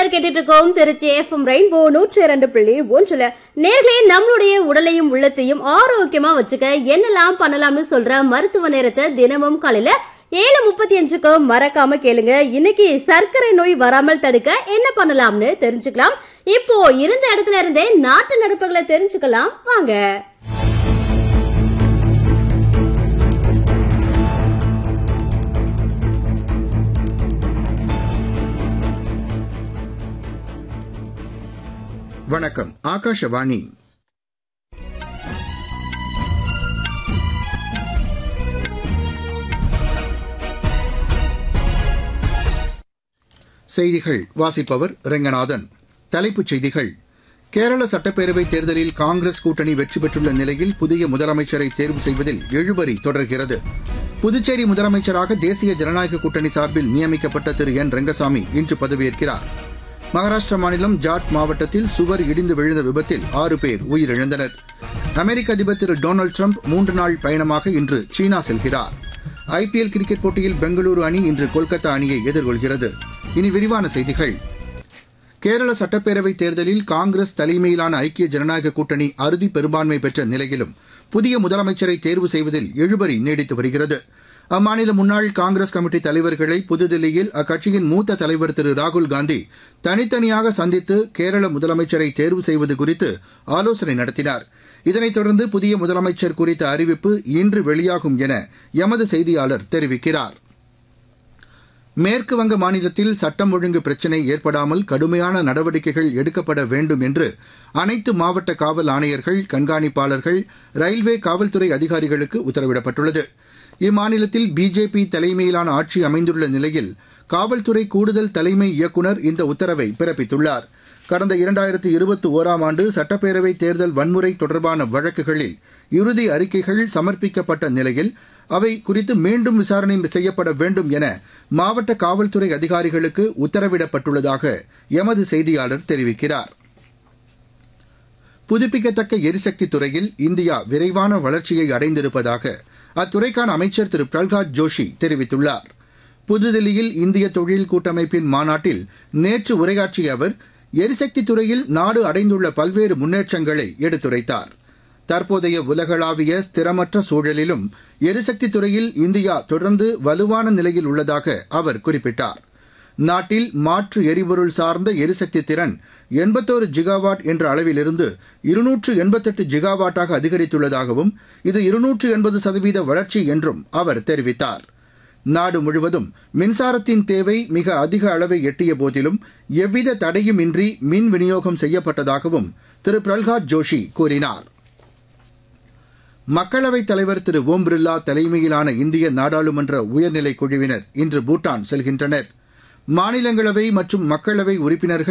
கேட்டுட்டு இருக்கோம் Trichy FM rainbow 102.1. நேர்களே, நம்மளுடைய உடலையும் உள்ளத்தையும் ஆரோக்கியமா வச்சுக்க என்னெல்லாம் பண்ணலாம்னு சொல்ற மருத்துவ நேரத்தை தினமும் காலையில 7:35க்கு மறக்காம கேளுங்க. இன்னைக்கு சர்க்கரை நோய் வராமல் தடுக்க என்ன பண்ணலாம்னு தெரிஞ்சுக்கலாம். இப்போ இருந்த இடத்துல இருந்தே நாட்டு நடப்புகளை தெரிஞ்சுக்கலாம் வாங்க. வணக்கம். ஆகாஷவாணி. செய்திகள் வாசிப்பவர் ரெங்கநாதன். தலைப்புச் செய்திகள். கேரள சட்டப்பேரவைத் தேர்தலில் காங்கிரஸ் கூட்டணி வெற்றி பெற்றுள்ள நிலையில் புதிய முதலமைச்சரை தேர்வு செய்வதில் இழுபறி தொடர்கிறது. புதுச்சேரி முதலமைச்சராக தேசிய ஜனநாயக கூட்டணி சார்பில் நியமிக்கப்பட்ட திரு என் ரங்கசாமி இன்று பதவியேற்கிறார். மகாராஷ்டிரா மாநிலம் ஜாட் மாவட்டத்தில் சுவர் இடிந்து விழுந்த விபத்தில் 6 பேர் உயிரிழந்தனர். அமெரிக்க அதிபர் திரு டொனால்டு டிரம்ப் 3 நாள் பயணமாக இன்று சீனா செல்கிறார். ஐபிஎல் கிரிக்கெட் போட்டியில் பெங்களூரு அணி இன்று கொல்கத்தா அணியை எதிர்கொள்கிறது. இனி விரிவான செய்திகள். கேரள சட்டப்பேரவைத் தேர்தலில் காங்கிரஸ் தலைமையிலான ஐக்கிய ஜனநாயக கூட்டணி அறுதி பெரும்பான்மை பெற்ற நிலையிலும் புதிய முதலமைச்சரை தேர்வு செய்வதில் இழுபறி நீடித்து வருகிறது. அம்மாநில முன்னாள் காங்கிரஸ் கமிட்டி தலைவர்களை புதுதில்லியில் அக்கட்சியின் மூத்த தலைவர் திரு ராகுல்காந்தி தனித்தனியாக சந்தித்து கேரள முதலமைச்சரை தேர்வு செய்வது குறித்து ஆலோசனை நடத்தினார். இதனைத் தொடர்ந்து புதிய முதலமைச்சர் குறித்த அறிவிப்பு இன்று வெளியாகும் என எமது செய்தியாளர் தெரிவிக்கிறார். மேற்குவங்க மாநிலத்தில் சட்டம் ஒழுங்கு பிரச்சினை ஏற்படாமல் கடுமையான நடவடிக்கைகள் எடுக்கப்பட வேண்டும் என்று அனைத்து மாவட்ட காவல் ஆணையர்கள், கண்காணிப்பாளர்கள், ரயில்வே காவல்துறை அதிகாரிகளுக்கு உத்தரவிடப்பட்டுள்ளது. இம்மாநிலத்தில் பிஜேபி தலைமையிலான ஆட்சி அமைந்துள்ள நிலையில் காவல்துறை கூடுதல் தலைமை இயக்குநர் இந்த உத்தரவை பிறப்பித்துள்ளார். கடந்த 2021ஆம் ஆண்டு சட்டப்பேரவை தேர்தல் வன்முறை தொடர்பான வழக்குகளில் இறுதி அறிக்கைகள் சமர்ப்பிக்கப்பட்ட நிலையில் அவை குறித்து மீண்டும் விசாரணை செய்யப்பட வேண்டும் என மாவட்ட காவல்துறை அதிகாரிகளுக்கு உத்தரவிடப்பட்டுள்ளதாக எமது செய்தியாளர் தெரிவிக்கிறார். புதுப்பிக்கத்தக்க எரிசக்தி துறையில் இந்தியா விரைவான வளர்ச்சியை அடைந்திருப்பதாக அத்துறைக்கான அமைச்சர் திரு பிரல்ஹாத் ஜோஷி தெரிவித்துள்ளார். புதுதில்லியில் இந்திய தொழில் கூட்டமைப்பின் மாநாட்டில் நேற்று உரையாற்றிய அவர் எரிசக்தி துறையில் நாடு அடைந்துள்ள பல்வேறு முன்னேற்றங்களை எடுத்துரைத்தார். தற்போதைய உலகளாவிய ஸ்திரமற்ற சூழலிலும் எரிசக்தி துறையில் இந்தியா தொடர்ந்து வலுவான நிலையில் உள்ளதாக அவர் குறிப்பிட்டார். நாட்டில் மாற்று எரிபொருள் சார்ந்த எரிசக்தி திறன் 81 ஜிகாவாட் என்ற அளவிலிருந்து 288 ஜிகாவாட்டாக அதிகரித்துள்ளதாகவும் இது 280% வளர்ச்சி என்றும் அவர் தெரிவித்தார். நாடு முழுவதும் மின்சாரத்தின் தேவை மிக அதிக அளவை எட்டிய போதிலும் எவ்வித தடையுமின்றி மின் விநியோகம் செய்யப்பட்டதாகவும் திரு பிரல்ஹாத் ஜோஷி கூறினார். மக்களவைத் தலைவர் திரு ஓம் பிர்லா தலைமையிலான இந்திய நாடாளுமன்ற உயர்நிலைக் குழுவினர் இன்று பூட்டான் செல்கின்றனர். மாநிலங்களவை மற்றும் மக்களவை உறுப்பினர்கள்